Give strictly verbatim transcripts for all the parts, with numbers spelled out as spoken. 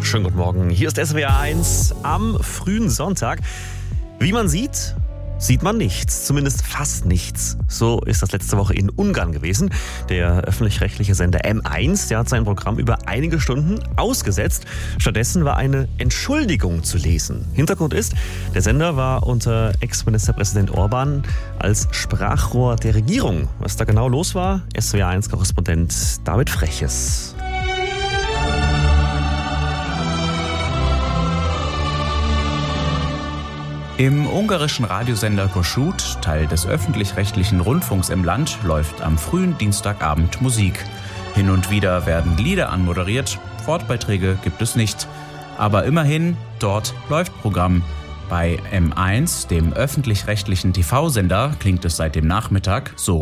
Schönen guten Morgen. Hier ist S W R eins am frühen Sonntag. Wie man sieht, sieht man nichts. Zumindest fast nichts. So ist das letzte Woche in Ungarn gewesen. Der öffentlich-rechtliche Sender M eins, der hat sein Programm über einige Stunden ausgesetzt. Stattdessen war eine Entschuldigung zu lesen. Hintergrund ist, der Sender war unter Ex-Ministerpräsident Orban als Sprachrohr der Regierung. Was da genau los war, S W R eins-Korrespondent David Freches. Im ungarischen Radiosender Kossuth, Teil des öffentlich-rechtlichen Rundfunks im Land, läuft am frühen Dienstagabend Musik. Hin und wieder werden Lieder anmoderiert, Wortbeiträge gibt es nicht. Aber immerhin, dort läuft Programm. Bei M eins, dem öffentlich-rechtlichen T V-Sender, klingt es seit dem Nachmittag so.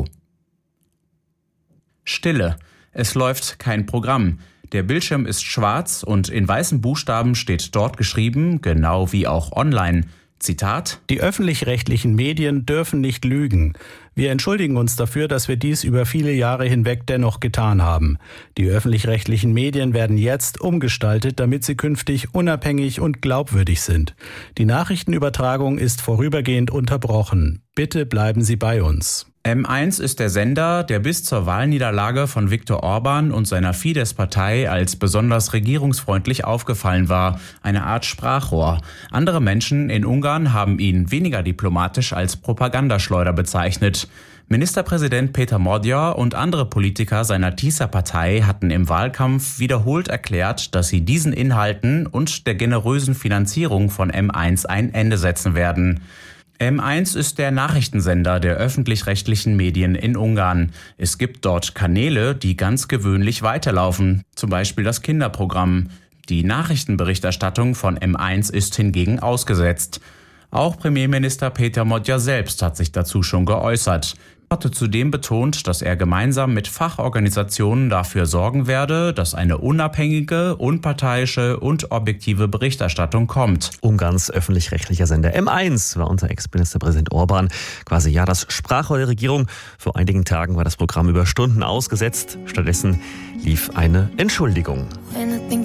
Stille. Es läuft kein Programm. Der Bildschirm ist schwarz und in weißen Buchstaben steht dort geschrieben, genau wie auch online. Zitat: Die öffentlich-rechtlichen Medien dürfen nicht lügen. Wir entschuldigen uns dafür, dass wir dies über viele Jahre hinweg dennoch getan haben. Die öffentlich-rechtlichen Medien werden jetzt umgestaltet, damit sie künftig unabhängig und glaubwürdig sind. Die Nachrichtenübertragung ist vorübergehend unterbrochen. Bitte bleiben Sie bei uns. M eins ist der Sender, der bis zur Wahlniederlage von Viktor Orban und seiner Fidesz-Partei als besonders regierungsfreundlich aufgefallen war, eine Art Sprachrohr. Andere Menschen in Ungarn haben ihn weniger diplomatisch als Propagandaschleuder bezeichnet. Ministerpräsident Péter Magyar und andere Politiker seiner Tisza-Partei hatten im Wahlkampf wiederholt erklärt, dass sie diesen Inhalten und der generösen Finanzierung von M eins ein Ende setzen werden. M eins ist der Nachrichtensender der öffentlich-rechtlichen Medien in Ungarn. Es gibt dort Kanäle, die ganz gewöhnlich weiterlaufen, zum Beispiel das Kinderprogramm. Die Nachrichtenberichterstattung von M eins ist hingegen ausgesetzt. Auch Premierminister Péter Magyar selbst hat sich dazu schon geäußert. Er hatte zudem betont, dass er gemeinsam mit Fachorganisationen dafür sorgen werde, dass eine unabhängige, unparteiische und objektive Berichterstattung kommt. Ungarns öffentlich-rechtlicher Sender M eins war unter Ex-Ministerpräsident Orban quasi ja das Sprachrohr der Regierung. Vor einigen Tagen war das Programm über Stunden ausgesetzt. Stattdessen lief eine Entschuldigung.